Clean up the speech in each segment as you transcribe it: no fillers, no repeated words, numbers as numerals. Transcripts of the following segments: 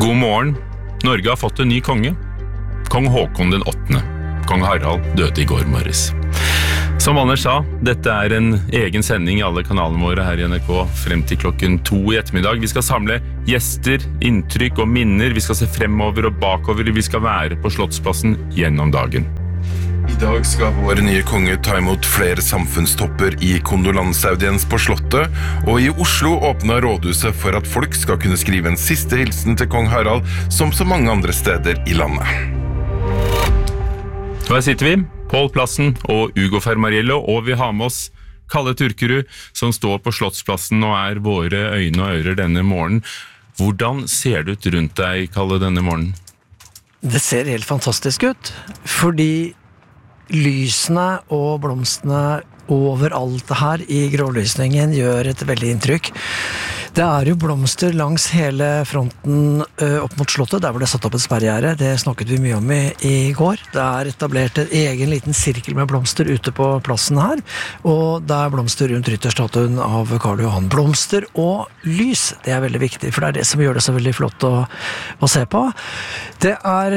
God morgen. Norge har fått en ny konge. Kong Håkon den 8. Kong Harald døde I går morges. Som Anders sa, dette en egen sending I alle kanalene våre her I NRK frem til klokken 2 I ettermiddag. Vi skal samle gjester, inntrykk og minner. Vi skal se fremover og bakover. Vi skal være på Slottsplassen gjennom dagen. I dag skal vår nye konge ta imot flere samfunnstopper I kondolanseaudiens på Slottet, og I Oslo åpnet rådhuset for at folk skal kunne skrive en siste hilsen til kong Harald, som så mange andre steder I landet. Her sitter vi, Pål Plassen og Ugo Fermariello, og vi har med oss Kalle Turkerud, som står på Slottsplassen og våre øyne og ører denne morgenen. Hvordan ser det ut rundt deg, Kalle, denne morgenen? Det ser helt fantastisk ut, fordi lysene og blomstene overalt her I grålysningen gjør et veldig inntrykk. Det jo blomster langs hele fronten opp mot slottet, der hvor det satt opp et sperregjerde. Det snakket vi mye om I går. Det etablert en egen liten sirkel med blomster ute på plassen her, og det blomster rundt rytterstatuen av Karl Johan. Blomster og lys, det veldig viktig, for det det som gjør det så veldig flott å se på. Det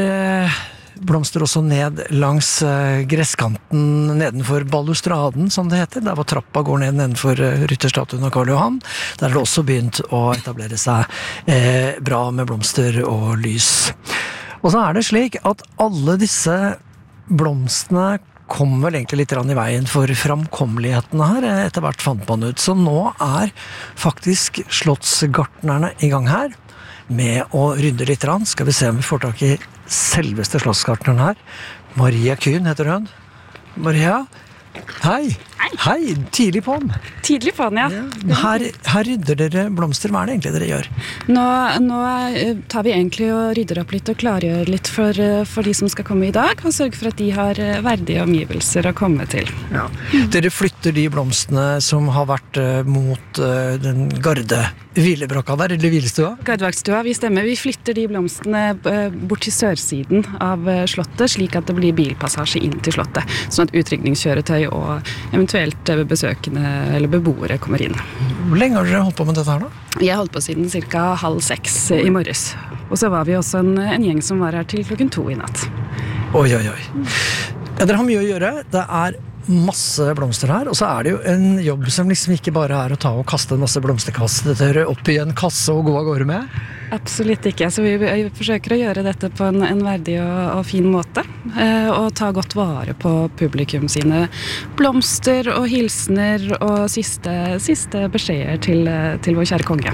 blomster også ned langs gresskanten nedenfor balustraden, som det heter, der hvor trappa går ned nedenfor rytterstatuen av Karl Johan. Der det også begynt å etablere seg bra med blomster og lys. Og så det slik at alle disse blomstene kom vel egentlig litt I veien for framkommeligheten her, etter hvert fant man ut. Så nå faktisk slottsgartnerne I gang her, med å rydde litt rann. Skal vi se om vi får tak I selveste slottsgartneren her. Maria Kuhn heter hun. Maria, hei. Hei, tidlig på den. Tidlig på den, ja. Her rydder dere blomster. Hva det egentlig dere gjør? Nå tar vi egentlig og rydder opp litt og klargjør litt for de som skal komme I dag, og sørger for at de har verdige omgivelser å komme til. Ja. Dere flytter de blomstene som har vært mot den garde hvilebrakka der, eller hvilestua? Gardevakstua, vi stemmer. Vi flytter de blomstene bort til sørsiden av slottet, slik at det blir bilpassasje inn til slottet, sånn at utrykningskjøretøy og eventuelt besøkende eller beboere kommer inn. Hvor lenge har dere holdt på med dette her da? Vi har holdt på siden ca. 5:30 I morges. Og så var vi også en gjeng som var her til klokken 2 I natt. Oi. Ja, dere har mye å gjøre. Det masse blomster her, og så det jo en jobb som liksom ikke bare å ta og kaste en masse blomsterkasser opp I en kasse og gå av gårde med. Absolutt ikke, så vi forsøker å gjøre dette på en verdig og fin måte, og ta godt vare på publikum sine blomster og hilsener og siste beskjeder til vår kjære konge.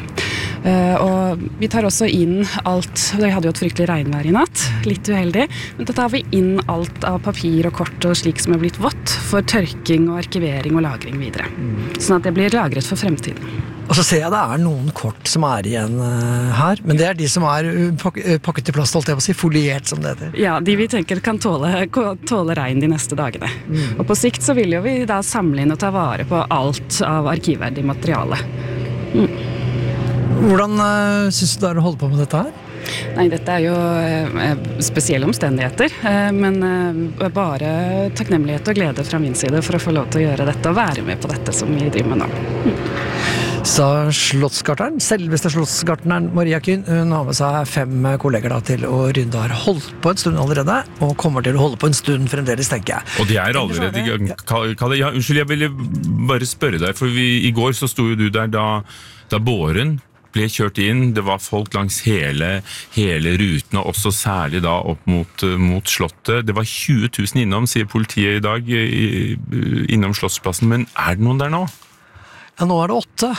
Og vi tar også inn alt, vi hadde jo et fryktelig regnvær I natt, litt uheldig, men da tar vi inn alt av papir og kort og slik som blitt vått for tørking og arkivering og lagring videre, sånn at det blir lagret for fremtiden. Og så ser jeg det noen kort som igjen her, men det de som pakket I plast, holdt jeg på å si, foliert som det heter. Ja, de vi tenker kan tåle regn de neste dagene. Og på sikt så vil jo vi da samle inn og ta vare på alt av arkivverdig materiale. Hvordan synes du det å holde på med dette her? Nei, dette jo spesielle omstendigheter, men bare takknemlighet og glede fra min side for å få lov til å gjøre dette og være med på dette som vi driver med nå. Sa slottsgartneren, selveste slottsgartneren Maria Kuhn. Hun har med seg 5 kolleger da, til å rydde har holdt på en stund allerede, og kommer til å holde på en stund fremdeles, tenker jeg. Og de allerede I gang. Kalle, ja, unnskyld, jeg ville bare spørre deg, for I går så sto jo du der da båren ble kjørt inn, det var folk langs hele ruten, og også særlig da opp mot slottet. Det var 20 000 innom, sier politiet I dag, innom Slottsplassen, men det noen der nå? Ja, nå det 8.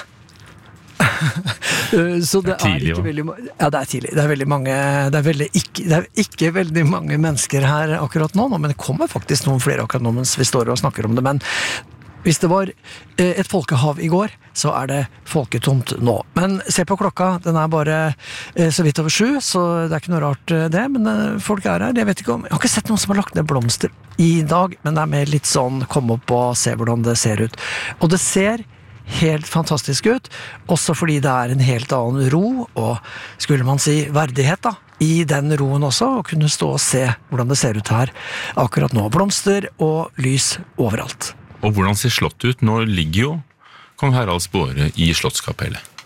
Så det tidlig, ikke veldig ja, det tidlig. Det veldig mange det ikke veldig mange mennesker her akkurat nå, men det kommer faktisk noen flere akkurat nå mens vi står og snakker om det, men hvis det var et folkehav I går, så det folketomt nå. Men se på klokka, den bare så vidt over 7, så det ikke noe rart det, men folk her. Jeg vet ikke jeg har ikke sett noen som har lagt ned blomster I dag, men det mer litt sånn, kom opp og se hvordan det ser ut. Og det ser helt fantastisk ut, også fordi det en helt annen ro, og skulle man si verdighet da, I den roen også, å kunne stå og se hvordan det ser ut her akkurat nå. Blomster og lys overalt. Og hvordan ser slottet ut? Nå ligger jo kong Haralds båre I slottskapellet.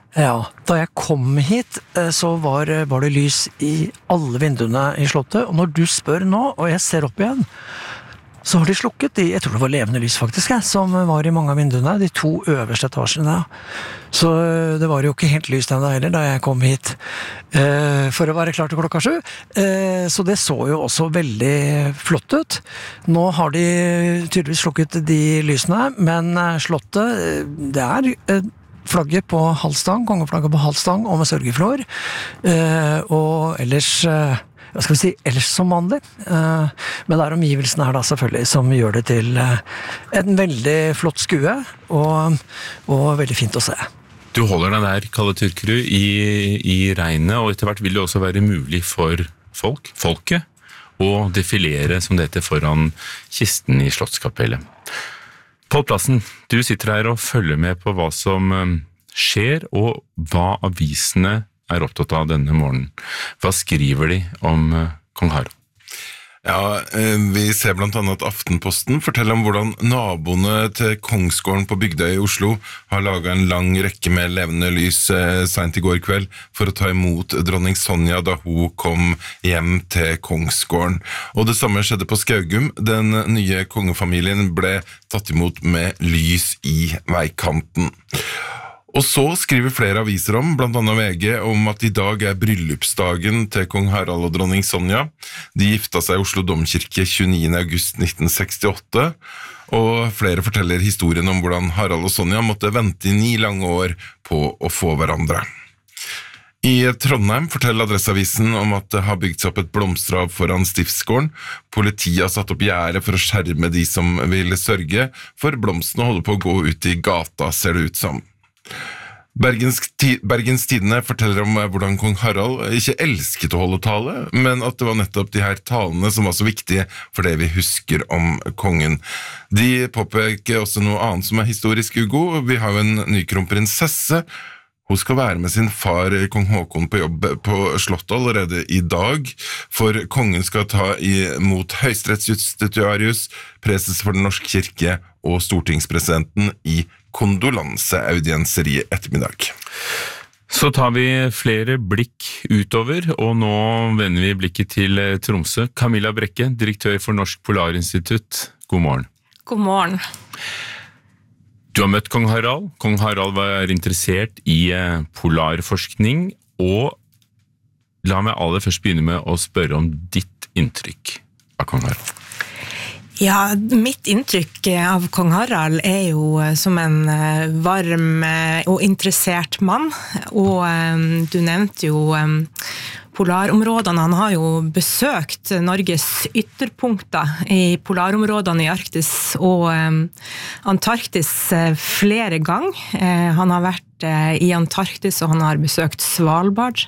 Ja, da jeg kom hit, så var det lys i alle vinduene i slottet, og når du spør nå, og jeg ser opp igjen, så har de slukket jeg tror det var levende lys faktisk, som var i mange av vinduene, de 2 øverste etasjene. Så det var jo ikke helt lyst enda heller da jeg kom hit for å være klar til 7. Så det så jo også veldig flott ut. Nå har de tydeligvis slukket de lysene, men slottet, det flagget på halvstang, kongeflagget på halvstang og med sørgeflår, og ellers ellers som vanlig. Men det omgivelsene her da selvfølgelig som gjør det til en veldig flott skue og veldig fint å se. Du holder deg der, Kalle Tyrkerud, i regnet, og etter hvert vil det også være mulig for folket å defilere, som det heter, foran kisten i Slottskapellet. Pål Plassen, du sitter her og følger med på hva som skjer, og hva avisene er opptatt av denne morgenen. Hva skriver de om kong Harald? Ja, vi ser blant annet at Aftenposten forteller om hvordan naboene til Kongsgården på Bygdøy i Oslo har laget en lang rekke med levende lys sent i går kveld for å ta imot dronning Sonja da hun kom hjem til Kongsgården. Og det samme skjedde på Skaugum. Den nye kongefamilien ble tatt imot med lys i veikanten. Og så skriver flere aviser om, blant annet VG, om at i dag bryllupsdagen til kong Harald og dronning Sonja. De gifta seg i Oslo Domkirke 29. august 1968, og flere forteller historien om hvordan Harald og Sonja måtte vente i 9 lange år på å få hverandre. I Trondheim forteller Adresseavisen om at det har bygd seg opp et blomsterhav foran Stiftsgården. Politiet har satt opp gjerde for å skjerme de som vil sørge, for blomstene holder på å gå ut i gata, ser det ut som. Bergens Tidende forteller om hvordan kong Harald ikke elsket å holde tale, men at det var nettopp de her talene som var så viktige for det vi husker om kongen. De påpeker også noe annet som historisk, Hugo. Vi har jo en ny kronprinsesse. Hun skal være med sin far, kong Håkon, på jobb på slottet allerede i dag, for kongen skal ta imot høyesterettsjustitiarius, preses for den norske kirke og stortingspresidenten i kondolanseaudienser i ettermiddag. Så tar vi flere blikk utover, og nå vender vi blikket til Tromsø. Camilla Brekke, direktør for Norsk Polarinstitutt. God morgen. God morgen. Du har møtt kong Harald. Kong Harald var interessert i polarforskning, og la meg aller først begynne med å spørre om ditt inntrykk av kong Harald. Ja, mitt inntrykk av kong Harald jo som en varm og interessert mann, og du nevnte jo polarområdene. Han har jo besøkt Norges ytterpunkter i polarområdene i Arktis og Antarktis flere ganger. Han har vært i Antarktis, og han har besøkt Svalbard.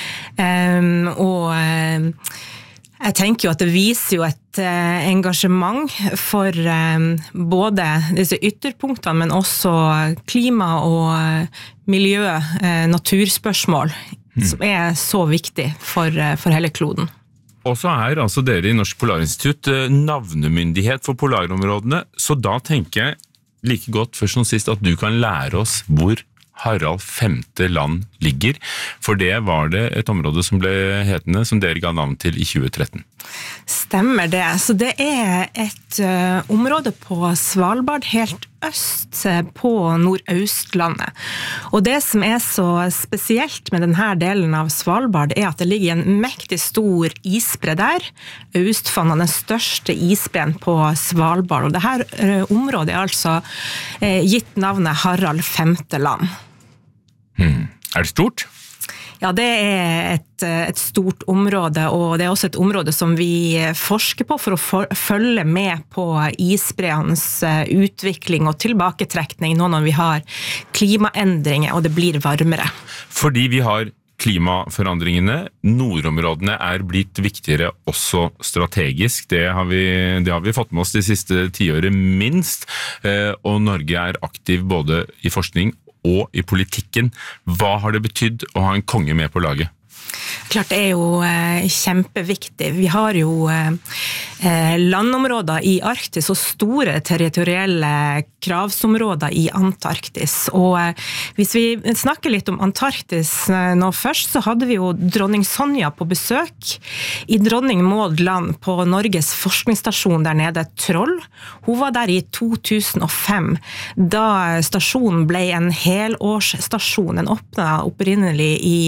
Og jeg tenker jo at det viser jo et engasjement for både disse ytterpunktene, men også klima og miljø, naturspørsmål, som så viktig for hele kloden. Og så altså dere i Norsk Polarinstitutt navnemyndighet for polarområdene, så da tenker jeg like godt først og sist at du kan lære oss hvor Harald 5. land ligger, for det var det et område som ble hetende, som dere ga navn til i 2013. Stemmer det. Så det et område på Svalbard, helt øst på Nordøstlandet. Og det som så spesielt med denne delen av Svalbard at det ligger en mektig stor isbre der. Austfonna, den største isbreen på Svalbard. Og dette området altså gitt navnet Harald 5. land. Det stort? Ja, det et stort område, og det også et område som vi forsker på for å følge med på isbreens utvikling og tilbaketrekning nå når vi har klimaendringer og det blir varmere. Fordi vi har klimaforandringene, nordområdene blitt viktigere også strategisk. Det har vi fått med oss de siste 10 årene minst, og Norge aktiv både i forskning og i politikken. Hva har det betydd å ha en konge med på laget? Klart det jo kjempeviktig. Vi har jo landområder i Arktis og store territorielle kravsområder i Antarktis. Og hvis vi snakker litt om Antarktis nå først, så hadde vi jo dronning Sonja på besøk i Dronning Maud land på Norges forskningsstasjon der nede, Troll. Hun var der i 2005, da stasjonen ble en helårsstasjon. Den åpnet opprinnelig i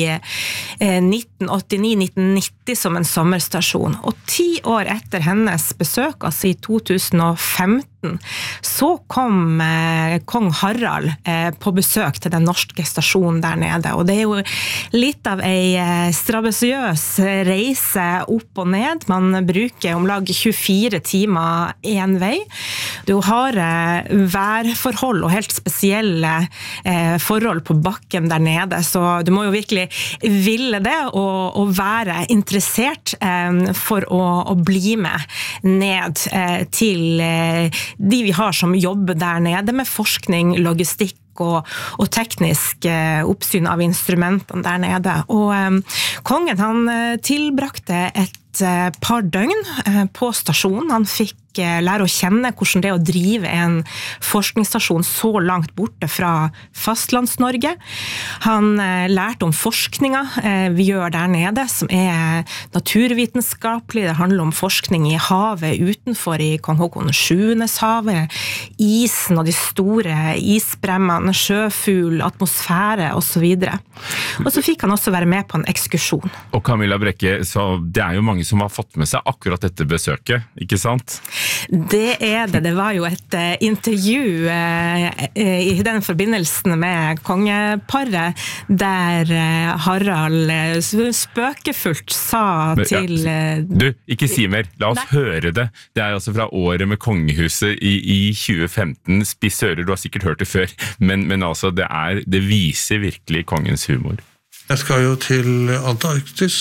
1989-1990 som en sommerstasjon. Og 10 år etter hennes besøk, altså i 2015, så kom kong Harald på besøk til den norske stasjonen der nede. Og det jo litt av en strabasiøs reise opp og ned. Man bruker om lag 24 timer en vei. Du har værforhold og helt spesielle forhold på bakken der nede, så du må jo virkelig ville det og være interessert for å bli med ned til de vi har som jobber der nede med forskning, logistikk og teknisk oppsyn av instrumentene der nede. Og kongen han tilbrakte et par døgn på stasjonen. Han fikk lære å kjenne hvordan det å drive en forskningsstasjon så langt borte fra fastlands-Norge. Han lærte om forskninga vi gjør der nede, som naturvitenskapelig. Det handler om forskning i havet utenfor i Kong Haakon VII-havet, isen og de store isbremmene, sjøfugl, atmosfære og så videre. Og så fikk han også være med på en ekskursjon. Og Camilla Brekke, så det jo mange som har fått med seg akkurat dette besøket, ikke sant? Det det. Det var jo et intervju i den forbindelsen med kongeparet, der Harald spøkefullt sa til... Du, ikke si mer. La oss høre det. Det altså fra året med kongehuset i 2015. Spissører, du har sikkert hørt det før, men altså det viser virkelig kongens humor. Jeg skal jo til Antarktis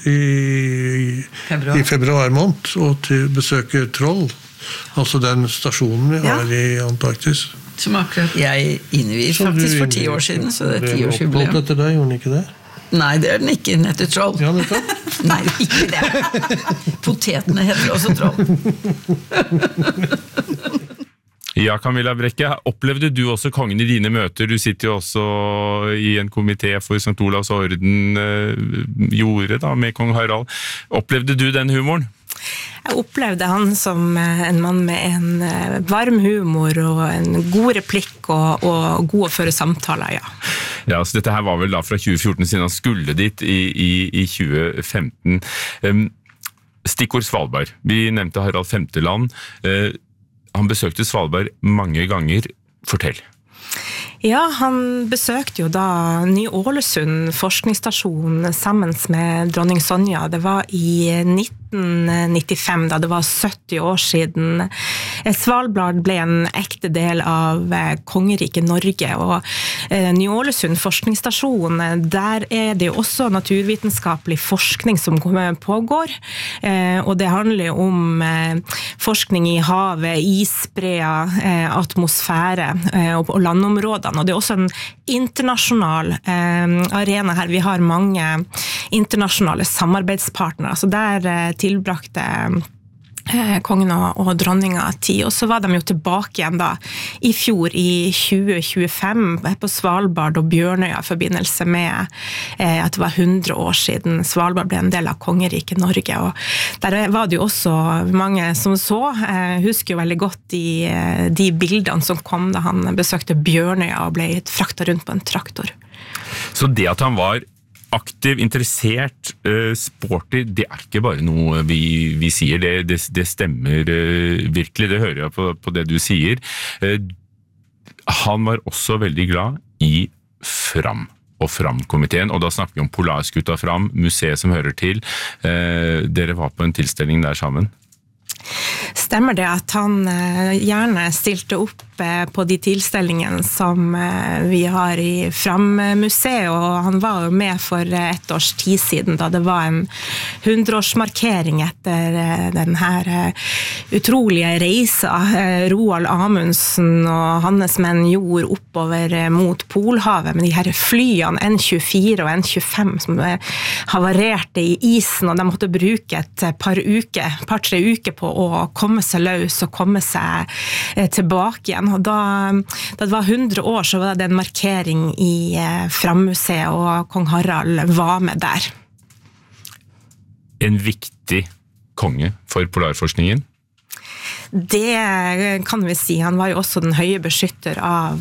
i februar måned, og til besøke Troll, altså den stasjonen vi har i Antarktis. Som akkurat jeg innviet faktisk for 10 år siden, så det 10-årsjubileum. Oppholdt etter deg, gjorde den ikke det? Nei, det den ikke, den heter Troll. Ja, nettopp. Nei, ikke det. Potetene heter også Troll. Ja, Camilla Brekke, opplevde du også kongen i dine møter? Du sitter jo også i en komité for St. Olavs orden gjorde da, med kong Harald. Opplevde du den humoren? Jeg opplevde han som en mann med en varm humor og en god replikk og god å føre samtaler, ja. Ja, så dette her var vel da fra 2014, siden han skulle dit i 2015. Stikkord Svalbard. Vi nevnte Harald Femteland. Han besøkte Svalbard mange ganger. Fortell. Ja, han besøkte jo da Ny-Ålesund forskningsstasjon sammen med dronning Sonja. Det var i 1995, da det var 70 år siden. Svalbard ble en ekte del av kongeriket Norge, og Ny-Ålesund forskningsstasjon, der det jo også naturvitenskapelig forskning som pågår, og det handler om forskning i havet, isbreer, atmosfære og landområdene, og det også en internasjonal arena her. Vi har mange internasjonale samarbeidspartnere, så der tilbrakte kongen og dronninga tid, og så var de jo tilbake igjen da i fjor i 2025 på Svalbard og Bjørnøya i forbindelse med at det var 100 år siden Svalbard ble en del av kongeriket Norge, og der var det jo også mange som husker jo veldig godt de bildene som kom da han besøkte Bjørnøya og ble fraktet rundt på en traktor. Så det at han var aktiv, interessert, sporty, det ikke bare noe vi sier, det stemmer virkelig, det hører jeg på det du sier. Han var også veldig glad i Fram og Fram-komiteen, og da snakker vi om Polarskuta Fram, museet som hører til. Dere var på en tilstelning der sammen. Stemmer det at han gjerne stilte opp på de tilstelningene som vi har i Fram-museet, og han var jo med for et års tid siden, da det var en 100-årsmarkering etter den her utrolige reisa Roald Amundsen og hans menn gjorde oppover mot Polhavet, med de her flyene N24 og N25 som havarerte i isen, og de måtte bruke et par-tre uker på å komme seg løs og komme seg tilbake igjen. Og da det var 100 år, så var det en markering i Fram-museet, og kong Harald var med der. En viktig konge for polarforskningen? Det kan vi si. Han var jo også den høye beskytter av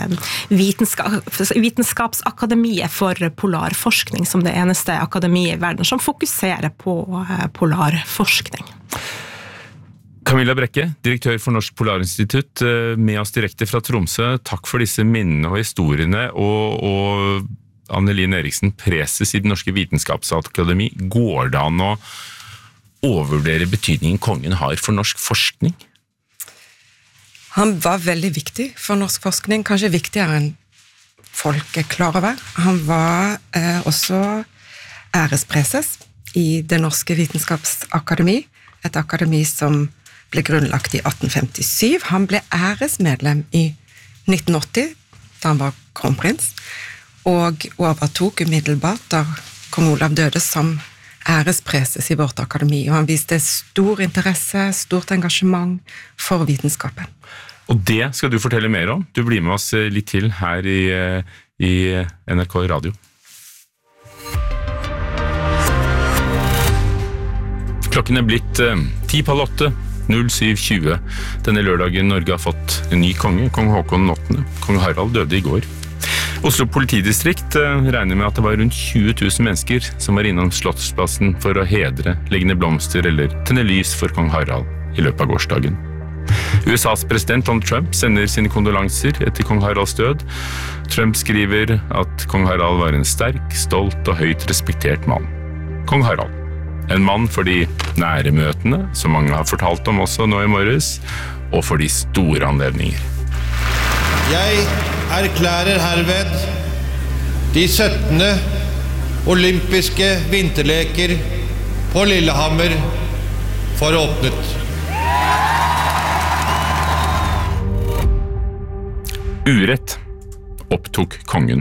Vitenskapsakademiet for polarforskning, som det eneste akademiet i verden som fokuserer på polarforskning. Camilla Brekke, direktør for Norsk Polarinstitutt, med oss direkte fra Tromsø. Takk for disse minnene og historiene, og Annelien Eriksen, preses i Den norske vitenskapsakademi. Går det an å overvurdere betydningen kongen har for norsk forskning? Han var veldig viktig for norsk forskning, kanskje viktigere enn folk klar over. Han var også ærespreses i Det norske vitenskapsakademi, et akademi som ble grunnlagt i 1857. Han ble æresmedlem i 1980, da han var kronprins, og overtok umiddelbart da kong Olav døde som ærespreses i vårt akademi, og han viste stor interesse, stort engasjement for vitenskapen. Og det skal du fortelle mer om. Du blir med oss litt til her i NRK Radio. Klokken blitt 7:10, 07:20. Denne lørdagen Norge har fått en ny konge, kong Håkon 8. Kong Harald døde i går. Oslo politidistrikt regner med at det var rundt 20 000 mennesker som var innom Slottsplassen for å hedre, legge ned blomster eller tenne lys for kong Harald i løpet av gårsdagen. USAs president Donald Trump sender sine kondolanser etter kong Haralds død. Trump skriver at kong Harald var en sterk, stolt og høyt respektert mann. Kong Harald, en mann for de nære møtene, som mange har fortalt om også nå i morges, og for de store anledninger. Jeg erklærer herved de 17. olympiske vinterleker på Lillehammer for åpnet. Urett opptok kongen,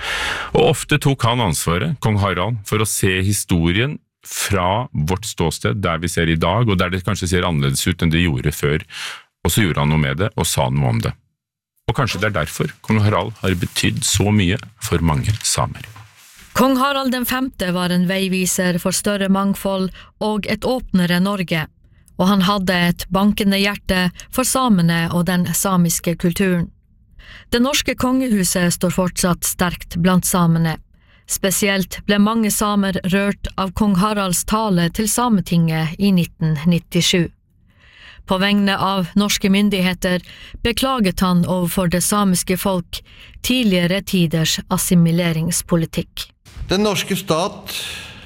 og ofte tok han ansvaret, kong Harald, for å se historien fra vårt ståsted, der vi ser i dag, og der det kanskje ser annerledes ut enn det gjorde før, og så gjorde han noe med det, og sa noe om det. Og kanskje det derfor kong Harald har betydd så mye for mange samer. Kong Harald den 5. var en veiviser for større mangfold og et åpnere Norge, og han hadde et bankende hjerte for samene og den samiske kulturen. Det norske kongehuset står fortsatt sterkt blant samene. Spesielt ble mange samer rørt av kong Haralds tale til Sametinget i 1997. På vegne av norske myndigheter beklaget han overfor det samiske folk tidligere tiders assimileringspolitikk. Den norske stat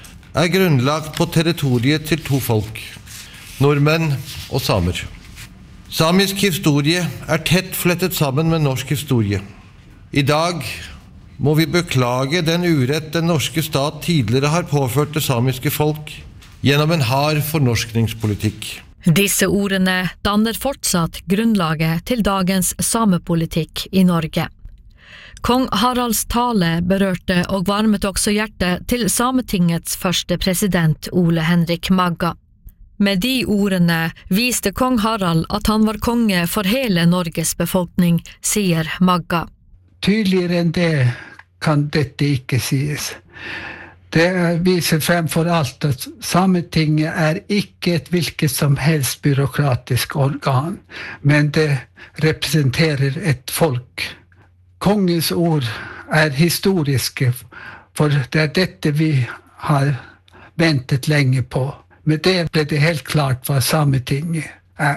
grunnlagt på territoriet til to folk, nordmenn og samer. Samisk historie tett flettet sammen med norsk historie. I dag må vi beklage den urett den norske stat tidligere har påført det samiske folk gjennom en hard fornorskningspolitikk. Disse ordene danner fortsatt grunnlaget til dagens samepolitikk i Norge. Kong Haralds tale berørte og varmet også hjertet til Sametingets første president Ole Henrik Magga. Med de ordene viste kong Harald at han var konge for hele Norges befolkning, sier Magga. Tydeligere enn det kan dette ikke sies. Det viser fremfor alt at Sametinget ikke et hvilket som helst byråkratisk organ, men det representerer et folk. Kongens ord historiske, for det dette vi har ventet lenge på. Med det ble det helt klart hva Sametinget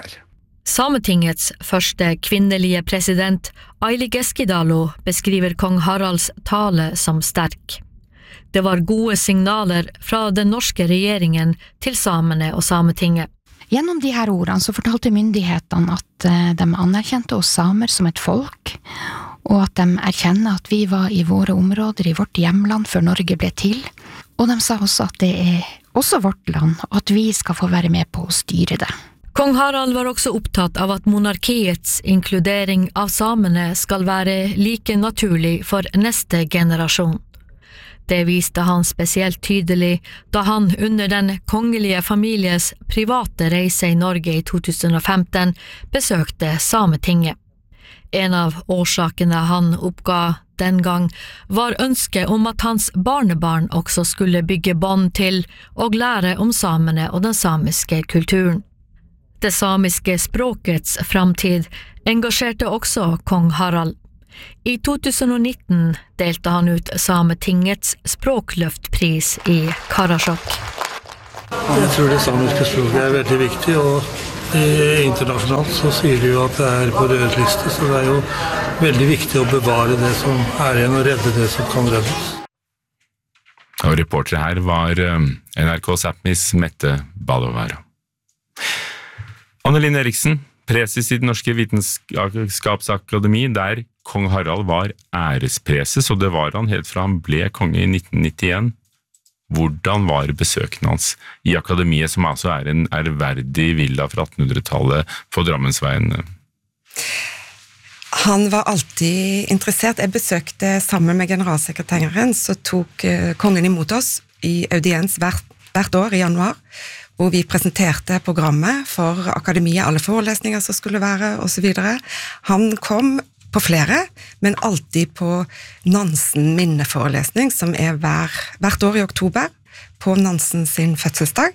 Sametingets første kvinnelige president, Aili Keskidalo, beskriver kong Haralds tale som sterk. Det var gode signaler fra den norske regjeringen til samene og Sametinget. Gjennom de her ordene så fortalte myndighetene at de anerkjente oss samer som et folk, og at de erkjenner at vi var i våre områder, i vårt hjemland før Norge ble til. Og de sa også at det også vårt land, og at vi skal få være med på å styre det. Kong Harald var også opptatt av at monarkiets inkludering av samene skal være like naturlig for neste generasjon. Det viste han spesielt tydelig da han under den kongelige families private reise i Norge i 2015 besøkte Sametinget. En av årsakene han oppga den gang var ønsket om at hans barnebarn også skulle bygge bånd til og lære om samene og den samiske kulturen. Det samiske språkets framtid engasjerte også kong Harald. I 2019 delte han ut Sametingets språkløftpris i Karasjok. Jeg tror det samiske språket veldig viktig, og internasjonalt så sier de jo at det på rød liste, så det jo veldig viktig å bevare det som igjen og redde det som kan reddes. Og reportere her var NRK Sápmis Mette Ballovara. Annelin Eriksen, preses i Den norske vitenskapsakademi, der kong Harald var ærespreses, og det var han helt fra han ble konge i 1991. Hvordan var besøkene hans i akademiet, som altså en ærverdig villa fra 1800-tallet på Drammensveien? Han var alltid interessert. Jeg besøkte sammen med generalsekretæren, så tok kongen imot oss i audiens hvert år i januar, hvor vi presenterte programmet for akademiet, alle forelesninger som skulle være, og så videre. Han kom på flere, men alltid på Nansen minneforelesning, som hvert år i oktober, på Nansen sin fødselsdag.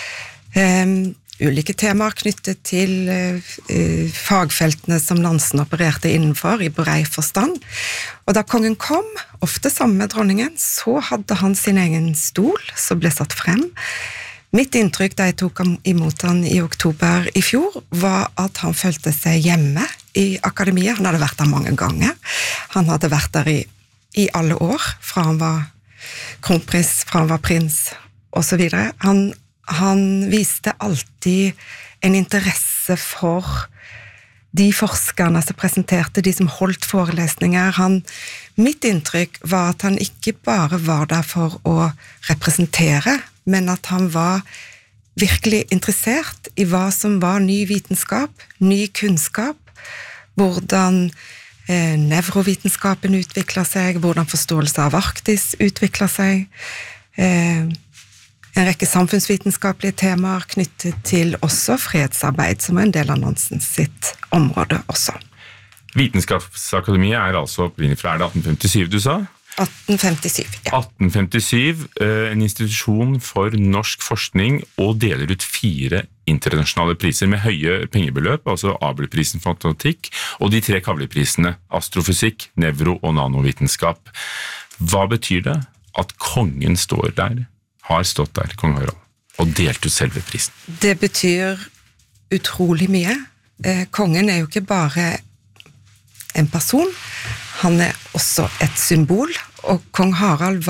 Ulike temaer knyttet til fagfeltene som Nansen opererte innenfor i brei forstand. Og da kongen kom, ofte sammen med dronningen, så hadde han sin egen stol som ble satt frem. Mitt inntrykk da jeg tok imot han i oktober i fjor, var at han følte seg hjemme i akademiet. Han hadde vært der mange ganger. Han hadde vært der i alle år, fra han var kronprins, fra han var prins, og så videre. Han viste alltid en interesse for de forskerne som presenterte, de som holdt forelesninger. Mitt inntrykk var at han ikke bare var der for å representere, men at han var virkelig interessert i hva som var ny vitenskap, ny kunnskap, hvordan nevrovitenskapen utvikler seg, hvordan forståelse av Arktis utvikler seg, en rekke samfunnsvitenskapelige temaer knyttet til også fredsarbeid, som en del av Nansen sitt område også. Vitenskapsakademiet altså opprinnelig fra, det 1857 du sa? 1857, ja. 1857, en institusjon for norsk forskning, og deler ut 4 internasjonale priser med høye pengebeløp, altså Abelprisen for matematikk, og de 3 kavleprisene, astrofysikk, nevro og nanovitenskap. Hva betyr det at kongen står der, har stått der, kong Harald, og delt ut selve prisen? Det betyr utrolig mye. Kongen jo ikke bare en person, han også et symbol, og kong Harald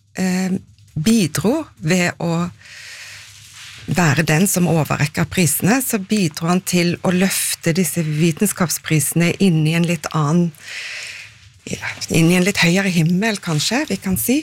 bidro ved å være den som overrekker prisene, så bidro han til å løfte disse vitenskapsprisene inn i en litt annen, inn i en litt høyere himmel, kanskje, vi kan si.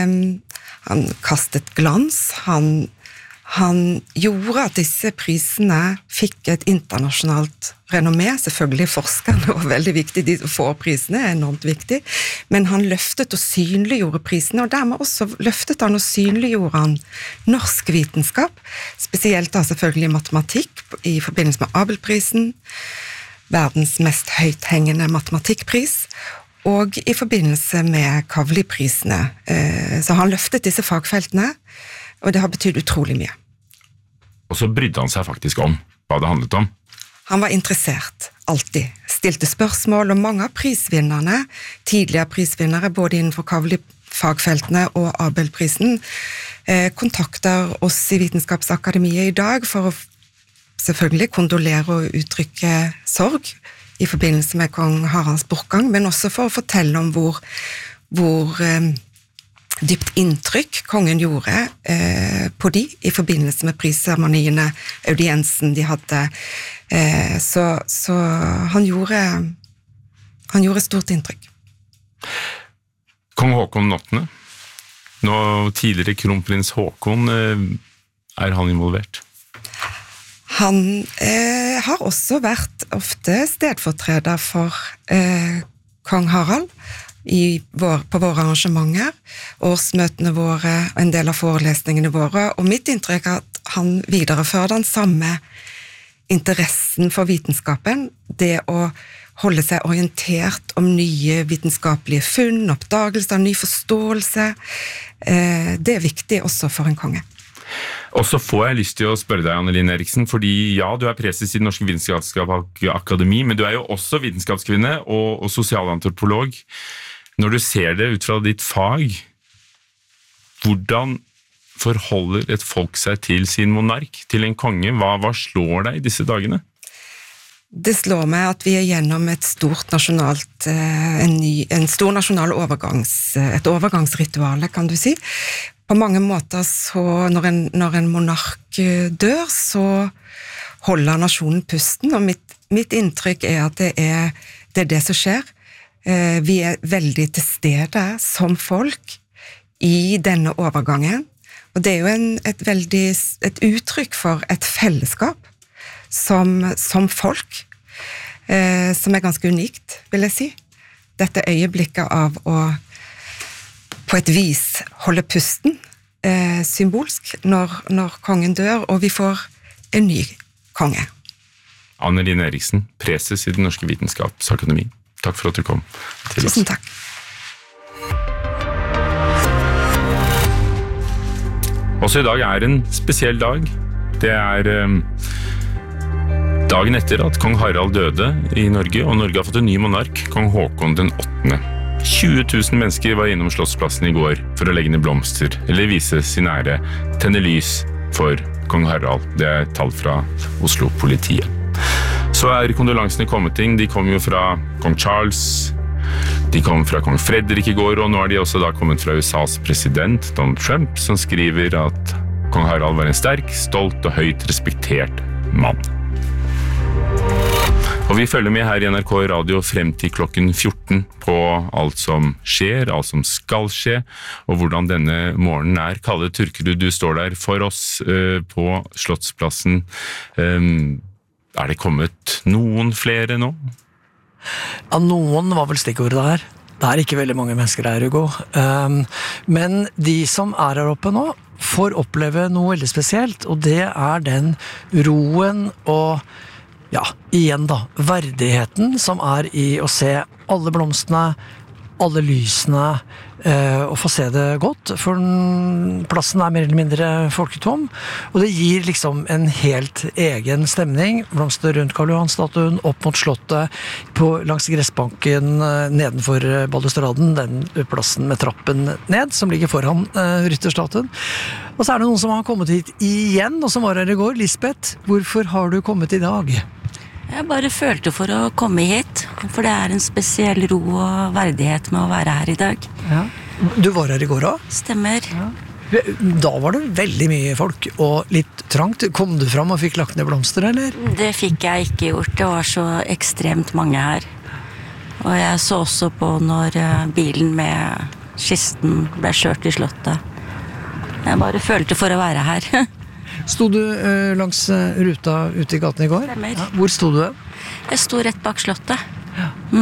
Han kastet glans, han gjorde at disse prisene fikk et internasjonalt renommé. Selvfølgelig forskerne var veldig viktig, de som får prisene enormt viktig, men han løftet og synliggjorde prisene, og dermed også løftet han og synliggjorde han norsk vitenskap, spesielt da selvfølgelig matematikk i forbindelse med Abelprisen, verdens mest høythengende matematikkpris, og i forbindelse med Kavli-prisene. Så han løftet disse fagfeltene, og det har betydd utrolig mye. Og så brydde han seg faktisk om hva det handlet om. Han var interessert, alltid. Stilte spørsmål, og mange av prisvinnerne, tidligere prisvinnere, både innenfor Kavli-fagfeltene og Abelprisen, kontakter oss i Vitenskapsakademiet i dag for å selvfølgelig kondolere og uttrykke sorg i forbindelse med kong Haralds bortgang, men også for å fortelle om hvor dypt inntrykk kongen gjorde på de i forbindelse med prisseremoniene, audiensen de hadde. Så han gjorde stort inntrykk. Kong Håkon 8. Nå tidligere kronprins Håkon, han involvert? Han har også vært ofte stedfortreder for kong Harald på våre arrangementer, årsmøtene våre, en del av forelesningene våre, og mitt inntrykk at han viderefører den samme interessen for vitenskapen, det å holde seg orientert om nye vitenskapelige funn, oppdagelser, ny forståelse. Det viktig også for en konge. Og så får jeg lyst til å spørre deg, Anne-Linn Eriksen, fordi ja, du preses i Det Norske Vitenskapsakademi, men du jo også vitenskapskvinne og sosialantropolog. Når du ser det ut fra ditt fag, hvordan forholder et folk seg til sin monark, til en konge? Hva slår deg i disse dagene? Det slår meg at vi gjennom et stort nasjonalt, en stor nasjonal et overgangsritual, kan du si. På mange måter så, når en monark dør, så holder nasjonen pusten, og mitt inntrykk at det er det som skjer. Vi veldig til stede som folk i denne overgangen, og det jo et uttrykk for et fellesskap som folk, som ganske unikt, vil jeg si. Dette øyeblikket av å på et vis holde pusten symbolsk når kongen dør, og vi får en ny konge. Anne-Linn Eriksen, preses i Det Norske Vitenskapsakademi. Takk for at du kom til oss. Tusen takk. Også i dag en spesiell dag. Det dagen etter at kong Harald døde i Norge, og Norge har fått en ny monark, kong Håkon den 8. 20 000 mennesker var innom Slottsplassen i går for å legge ned blomster, eller vise sin ære, tenne lys for kong Harald. Det tall fra Oslo-politiet. Så kondolansene kommet inn. De kom jo fra kong Charles, de kom fra kong Fredrik i går, og nå de også da kommet fra USAs president, Donald Trump, som skriver at kong Harald var en sterk, stolt og høyt respektert mann. Og vi følger med her i NRK Radio frem til klokken 14 på alt som skjer, alt som skal skje, og hvordan denne morgenen Kalle Turkerud, du står der for oss på Slottsplassen. Det kommet noen flere nå? Ja, noen var vel stikkordet der. Det ikke veldig mange mennesker her, Hugo. Men de som her oppe nå, får oppleve noe veldig spesielt, og det den roen og ja, igjen da, verdigheten som i å se alle blomstene, alle lysene, og få se det godt, for plassen mer eller mindre folketom, og det gir liksom en helt egen stemning. Blomster rundt Karl Johan-statuen, opp mot slottet, langs gressbanken nedenfor balustraden, den plassen med trappen ned, som ligger foran rytterstatuen. Og så det noen som har kommet hit igjen, og som var her i går. Lisbeth, hvorfor har du kommet i dag? Jeg bare følte for å komme hit, for det en spesiell ro og verdighet med å være her i dag. Ja. Du var her i går også? Stemmer. Ja. Da var det veldig mye folk, og litt trangt. Kom du fram og fikk lagt ned blomster, eller? Det fikk jeg ikke gjort, det var så ekstremt mange her. Og jeg så også på når bilen med kisten ble kjørt i slottet. Jeg bare følte for å være her. Stod du langs ruta ute i gaten i går? Stemmer. Ja. Hvor stod du? Jeg stod rett bak slottet. Ja.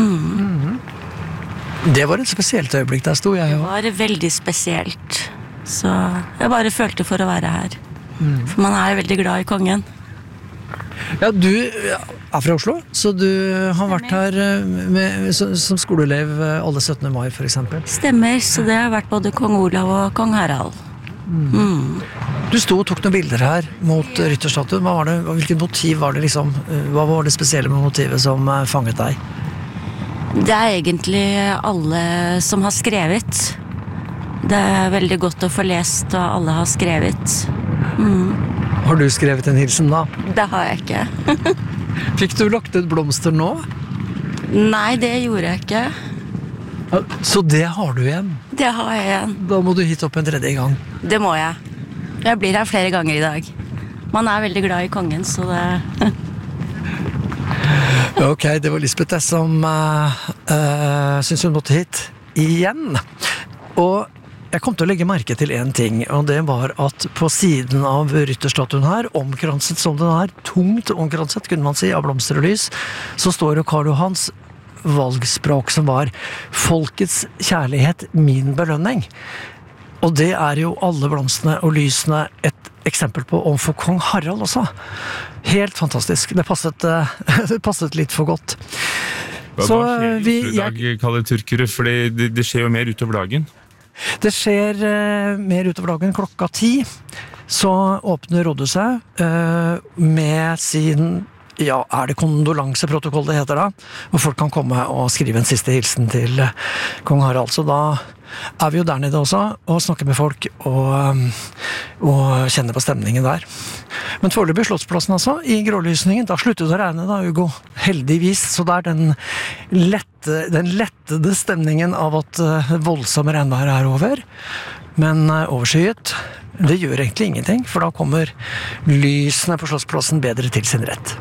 Det var et spesielt øyeblikk, der stod jeg også. Det var veldig spesielt. Så jeg bare følte for å være her. For man veldig glad i kongen. Ja, du fra Oslo, så du har vært her som skoleelev alle 17. mai, for eksempel. Stemmer, så det har vært både kong Olav og kong Harald. Du stod og tok noen bilder her mot rytterstatuen. Hvilket motiv var det liksom? Hva var det spesielle med motivet som fanget deg? Det egentlig alle som har skrevet. Det veldig godt å få lest hva alle har skrevet. Har du skrevet en hilsen da? Det har jeg ikke. Fikk du lagt ut blomster nå? Nei, det gjorde jeg ikke. Så det har du igjen? Det har jeg igjen. Da må du hit opp en tredje gang. Det må jeg. Jeg blir her flere ganger i dag. Man er veldig glad i kongen, så det... Ok, det var Lisbeth som synes hun måtte hit igjen. Og jeg kom til å legge merke til en ting, og det var at på siden av rytterstatuen her, omkranset som den er, tungt omkranset, kunne man si, av blomster og lys, så står det Karl Johans valgspråk som var «Folkets kjærlighet, min belønning». Og det er jo alle blomstene og lysene et eksempel på overfor kong Harald også. Helt fantastisk. Det passet litt for godt. Hva skjer i dag, kaller turkere, for det skjer jo mer utover dagen? Det skjer mer utover dagen. 10:00 så åpner rådhuset med sin, ja, er det kondolanseprotokoll det heter da, hvor folk kan komme og skrive en siste hilsen til kong Harald. Så da er vi jo der nede også og snakker med folk og kjenner på stemningen der. Men foreløpig Slottsplassen altså, i grålysningen, da sluttet det å regne da, Hugo. Heldigvis, så det er den lettede stemningen av at voldsomme regnvær er over, men overskyet. Det gjør egentlig ingenting, for da kommer lysene på Slottsplassen bedre til sin rett.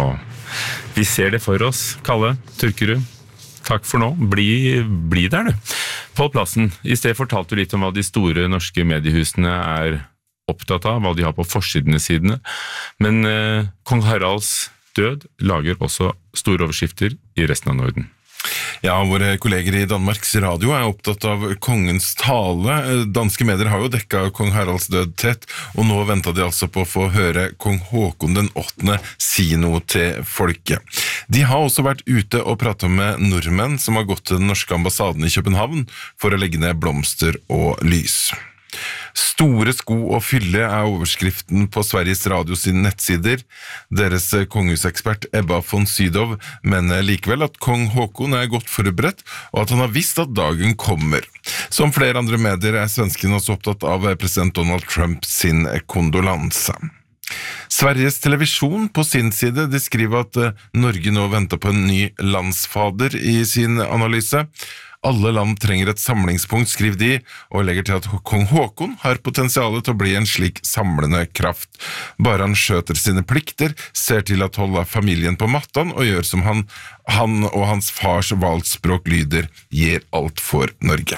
Vi ser det for oss, Kalle Turkerud. Takk for nå. Bli der, du. Pål Plassen, i sted fortalte du litt om hva de store norske mediehusene er opptatt av, hva de har på forsidene sidene. Men kong Haralds død lager også store overskrifter i resten av Norden. Ja, våre kolleger i Danmarks Radio er opptatt av kongens tale. Danske medier har jo dekket kong Haralds død tett, og nå ventet de altså på å få høre kong Håkon den 8. si noe til folket. De har også vært ute og pratet med nordmenn som har gått til den norske ambassaden i København for å legge ned blomster og lys. Store sko og fylle er overskriften på Sveriges Radio sine nettsider. Deres kongehusekspert Ebba von Sydow mener likevel at kong Håkon er godt forberedt, og at han har visst at dagen kommer. Som flere andre medier er svensken også opptatt av president Donald Trump sin kondolanse. Sveriges televisjon på sin side, de skriver at Norge nå venter på en ny landsfader i sin analyse. Alle land trenger et samlingspunkt, skriver de, og legger til at kong Håkon har potensialet til å bli en slik samlende kraft. Bare han skjøter sine plikter, ser til at holde familien på mattan og gjør som han og hans fars valgspråk lyder, gir alt for Norge.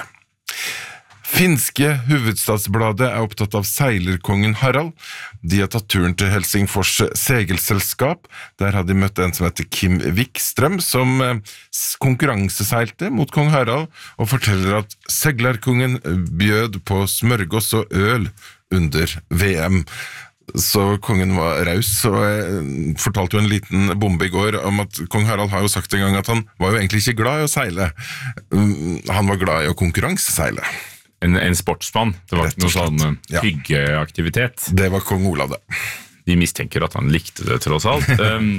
Finske Hovedstadsbladet er opptatt av seilerkongen Harald. De har tatt turen til Helsingfors segelselskap. Der har de møtt en som heter Kim Wikström, som konkurranseseilte mot kong Harald, og forteller at seglerkongen bjød på smørgås og øl under VM. Så kongen var raus, og jeg fortalte jo en liten bombe i går om at kong Harald har jo sagt en gang at han var jo egentlig ikke glad i å seile. Han var glad i å konkurranseseile. En sportsmann, det var ikke noe sånn hyggeaktivitet. Det var kong Olav det. De mistenker at han likte det tross alt.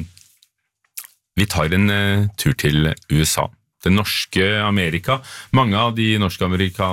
Vi tar en tur til USA. Det norske Amerika. Mange av de norske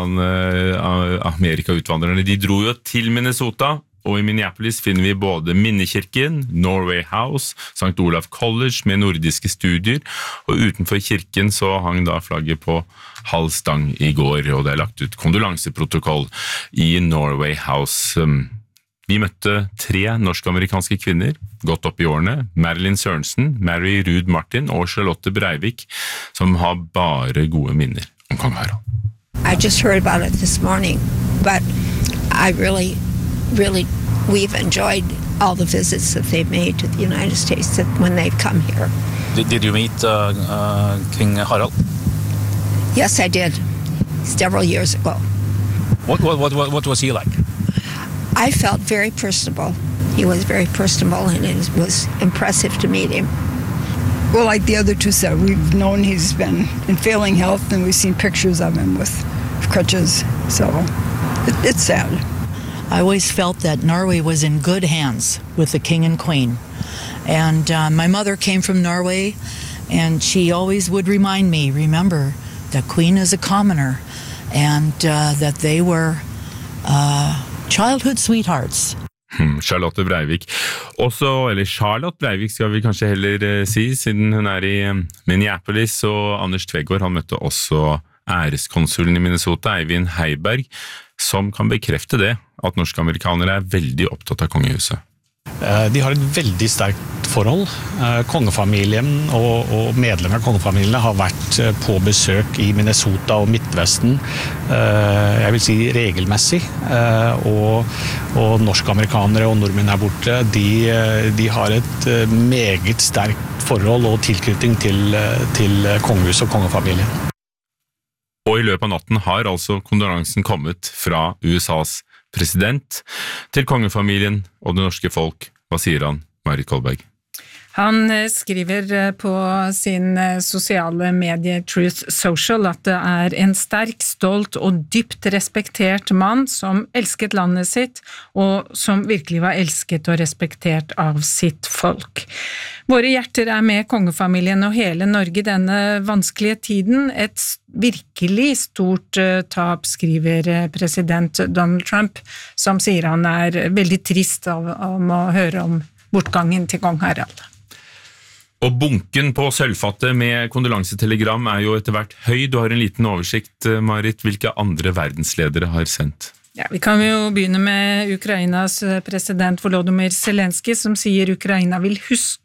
Amerika-utvandrerne, de dro jo til Minnesota, og i Minneapolis finner vi både Minnekirken, Norway House, St. Olav College med nordiske studier, og utenfor kirken så hang da flagget på halv stang i går, og det er lagt ut kondolanseprotokoll i Norway House. Vi møtte 3 norsk-amerikanske kvinner, gått opp i årene, Marilyn Sørensen, Mary Ruud Martin og Charlotte Breivik, som har bare gode minner om kong Harald. I just heard about it this morning, but I really, we've enjoyed all the visits that they've made to the United States when they've come here. Did you meet King Harald? Yes, I did, several years ago. What was he like? I felt very personable. He was very personable, and it was impressive to meet him. Well, like the other two said, we've known he's been in failing health, and we've seen pictures of him with crutches, so it's sad. I always felt that Norway was in good hands with the king and queen. And my mother came from Norway, and she always would remind me, remember, the queen is a commoner, and that they were childhood sweethearts. Charlotte Breivik. Eller Charlotte Breivik skal vi kanskje heller si, siden hun er i Minneapolis, og Anders Tvegård, han møtte også æreskonsulen i Minnesota, Eivind Heiberg, som kan bekrefte det, at norsk-amerikanere veldig opptatt av kongehuset. De har et veldig sterkt forhold. Kongefamilien og medlemmer av kongefamilien har vært på besøk i Minnesota og Midtvesten, jeg vil si regelmessig, og norsk-amerikanere og nordmenn her borte, de har et meget sterkt forhold og tilknytning til kongehuset og kongefamilien. Og i løpet av natten har altså kondolansen kommet fra USAs president til kongefamilien og det norske folk. Hva sier han, Marit Kolberg? Han skriver på sin sosiale medie Truth Social at det en sterk, stolt og dypt respektert mann som elsket landet sitt, og som virkelig var elsket og respektert av sitt folk. Våre hjerter med kongefamilien og hele Norge denne vanskelige tiden. Et virkelig stort tap, skriver president Donald Trump, som sier han veldig trist om å høre om bortgangen til kong Harald. Og bunken på sølvfattet med kondolansetelegram jo etter hvert høy. Du har en liten oversikt, Marit. Hvilke andre verdensledere har sendt? Ja, vi kan jo begynne med Ukrainas president Volodymyr Zelensky, som sier Ukraina vil huske